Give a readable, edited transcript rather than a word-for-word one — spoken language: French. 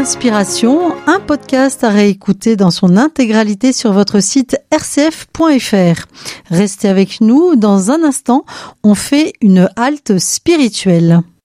Inspiration, un podcast à réécouter dans son intégralité sur votre site rcf.fr. Restez avec nous, dans un instant, on fait une halte spirituelle.